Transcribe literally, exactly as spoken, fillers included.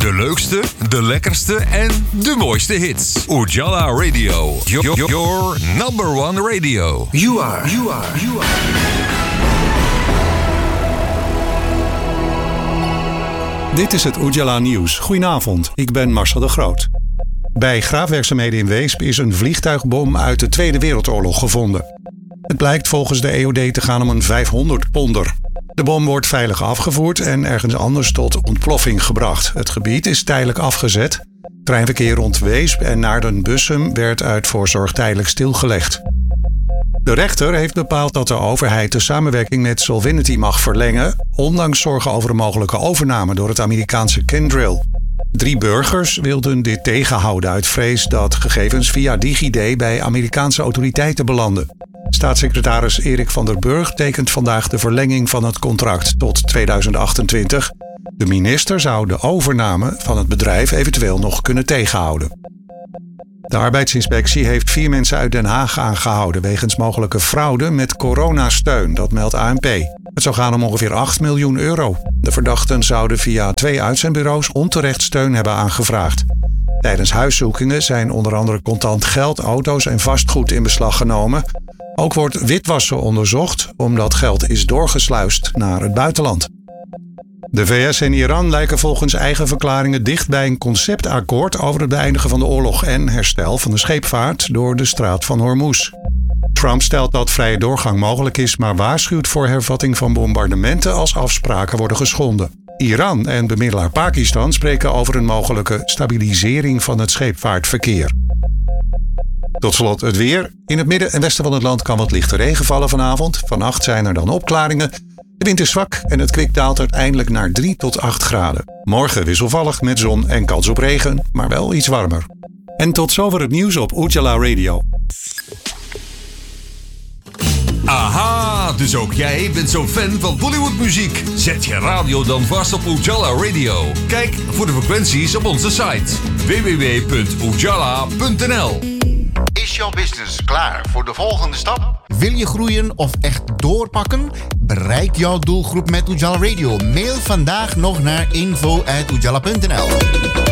De leukste, de lekkerste en de mooiste hits. Ujala Radio. Your, your number one radio. You are, you are, you are. Dit is het Ujala Nieuws. Goedenavond, ik ben Marcel de Groot. Bij graafwerkzaamheden in Weesp is een vliegtuigbom uit de Tweede Wereldoorlog gevonden. Het blijkt volgens de E O D te gaan om een vijfhonderd ponder. De bom wordt veilig afgevoerd en ergens anders tot ontploffing gebracht. Het gebied is tijdelijk afgezet. Treinverkeer rond Weesp en Naarden-Bussum werd uit voorzorg tijdelijk stilgelegd. De rechter heeft bepaald dat de overheid de samenwerking met Solvinity mag verlengen, ondanks zorgen over een mogelijke overname door het Amerikaanse Kyndryl. Drie burgers wilden dit tegenhouden uit vrees dat gegevens via DigiD bij Amerikaanse autoriteiten belanden. Staatssecretaris Erik van der Burg tekent vandaag de verlenging van het contract tot tweeduizend achtentwintig. De minister zou de overname van het bedrijf eventueel nog kunnen tegenhouden. De arbeidsinspectie heeft vier mensen uit Den Haag aangehouden wegens mogelijke fraude met coronasteun, dat meldt A N P. Het zou gaan om ongeveer acht miljoen euro. De verdachten zouden via twee uitzendbureaus onterecht steun hebben aangevraagd. Tijdens huiszoekingen zijn onder andere contant geld, auto's en vastgoed in beslag genomen. Ook wordt witwassen onderzocht, omdat geld is doorgesluist naar het buitenland. De V S en Iran lijken volgens eigen verklaringen dicht bij een conceptakkoord over het beëindigen van de oorlog en herstel van de scheepvaart door de straat van Hormuz. Trump stelt dat vrije doorgang mogelijk is, maar waarschuwt voor hervatting van bombardementen als afspraken worden geschonden. Iran en bemiddelaar Pakistan spreken over een mogelijke stabilisering van het scheepvaartverkeer. Tot slot het weer. In het midden en westen van het land kan wat lichte regen vallen vanavond. Vannacht zijn er dan opklaringen. De wind is zwak en het kwik daalt uiteindelijk naar drie tot acht graden. Morgen wisselvallig met zon en kans op regen, maar wel iets warmer. En tot zover het nieuws op Ujala Radio. Aha, dus ook jij bent zo'n fan van Bollywoodmuziek. Zet je radio dan vast op Ujala Radio. Kijk voor de frequenties op onze site w w w punt ujala punt n l. Is jouw business klaar voor de volgende stap? Wil je groeien of echt doorpakken? Bereik jouw doelgroep met Ujala Radio. Mail vandaag nog naar info at ujala punt n l.